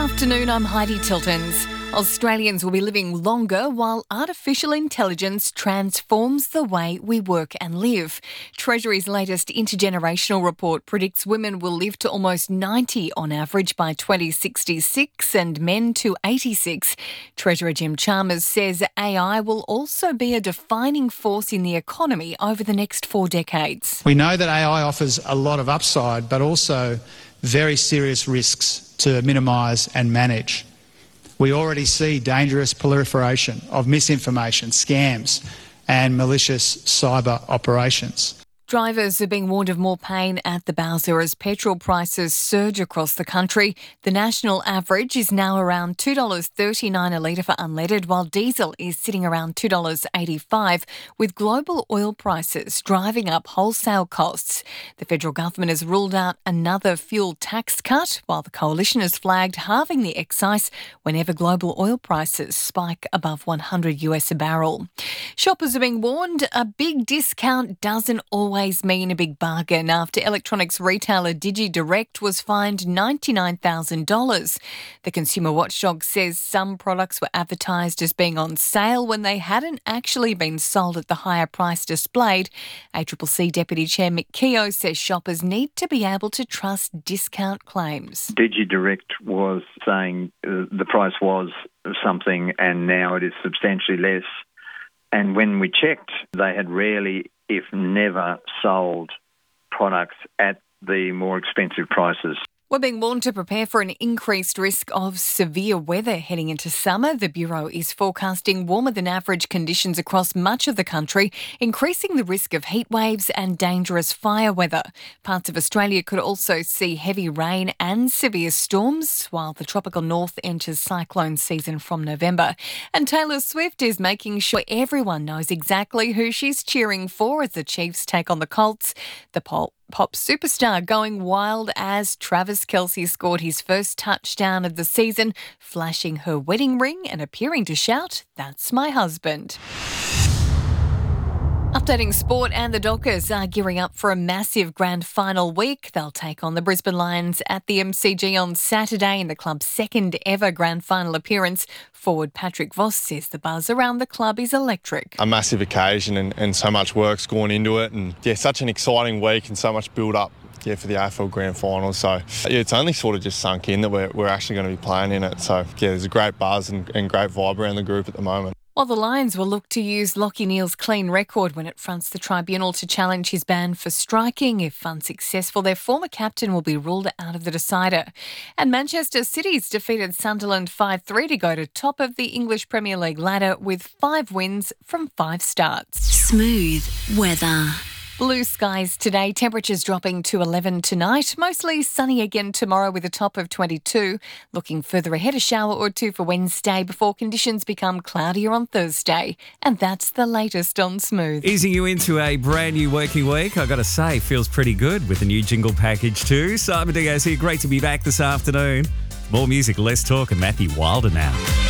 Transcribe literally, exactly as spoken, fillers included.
afternoon, I'm Heidi Tiltons. Australians will be living longer while artificial intelligence transforms the way we work and live. Treasury's latest intergenerational report predicts women will live to almost ninety on average by twenty sixty-six and men to eighty-six. Treasurer Jim Chalmers says A I will also be a defining force in the economy over the next four decades. We know that A I offers a lot of upside, but also very serious risks to minimise and manage. We already see dangerous proliferation of misinformation, scams and malicious cyber operations. Drivers are being warned of more pain at the bowser as petrol prices surge across the country. The national average is now around two dollars thirty-nine a litre for unleaded, while diesel is sitting around two dollars eighty-five, with global oil prices driving up wholesale costs. The federal government has ruled out another fuel tax cut, while the coalition has flagged halving the excise whenever global oil prices spike above one hundred US a barrel. Shoppers are being warned a big discount doesn't always mean a big bargain after electronics retailer DigiDirect was fined ninety-nine thousand dollars. The Consumer Watchdog says some products were advertised as being on sale when they hadn't actually been sold at the higher price displayed. A C C C Deputy Chair Mick Keogh says shoppers need to be able to trust discount claims. DigiDirect was saying uh, the price was something and now it is substantially less. And when we checked, they had rarely, if never, sold products at the more expensive prices. We're being warned to prepare for an increased risk of severe weather heading into summer. The Bureau is forecasting warmer than average conditions across much of the country, increasing the risk of heat waves and dangerous fire weather. Parts of Australia could also see heavy rain and severe storms, while the tropical north enters cyclone season from November. And Taylor Swift is making sure everyone knows exactly who she's cheering for as the Chiefs take on the Colts. The poll Pop superstar going wild as Travis Kelce scored his first touchdown of the season, flashing her wedding ring and appearing to shout, "That's my husband." Updating sport, and the Dockers are gearing up for a massive grand final week. They'll take on the Brisbane Lions at the M C G on Saturday in the club's second ever grand final appearance. Forward Patrick Voss says the buzz around the club is electric. A massive occasion and, and so much work's gone into it, and yeah, such an exciting week and so much build up. Yeah, for the A F L Grand Final. So, yeah, it's only sort of just sunk in that we're, we're actually going to be playing in it. So, yeah, there's a great buzz and, and great vibe around the group at the moment. While the Lions will look to use Lachie Neale's clean record when it fronts the tribunal to challenge his ban for striking. If unsuccessful, their former captain will be ruled out of the decider. And Manchester City's defeated Sunderland five three to go to top of the English Premier League ladder with five wins from five starts. Smooth weather. Blue skies today, temperatures dropping to eleven tonight. Mostly sunny again tomorrow with a top of twenty-two. Looking further ahead, a shower or two for Wednesday before conditions become cloudier on Thursday. And that's the latest on Smooth. Easing you into a brand new working week, I got to say, feels pretty good with the new jingle package too. Simon Diaz here, great to be back this afternoon. More music, less talk, and Matthew Wilder now.